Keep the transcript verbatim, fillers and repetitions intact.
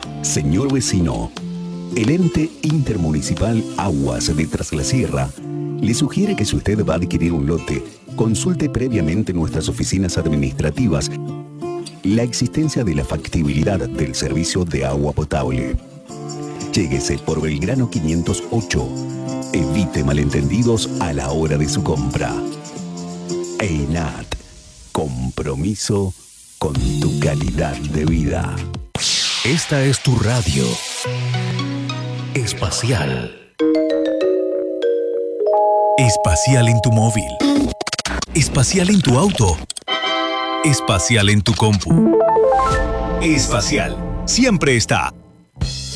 Señor vecino, el ente intermunicipal Aguas de Tras la Sierra le sugiere que si usted va a adquirir un lote, consulte previamente nuestras oficinas administrativas la existencia de la factibilidad del servicio de agua potable. Lléguese por Belgrano quinientos ocho. Evite malentendidos a la hora de su compra. EINAT. Compromiso con tu calidad de vida. Esta es tu radio. Espacial. Espacial en tu móvil. Espacial en tu auto. Espacial en tu compu. Espacial. Siempre está